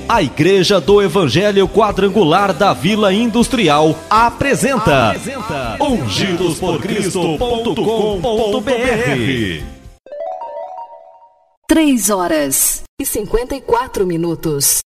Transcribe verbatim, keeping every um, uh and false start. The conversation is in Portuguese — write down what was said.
A Igreja do Evangelho Quadrangular da Vila Industrial apresenta, apresenta ungidos por cristo ponto com ponto br. Três horas e cinquenta e quatro minutos.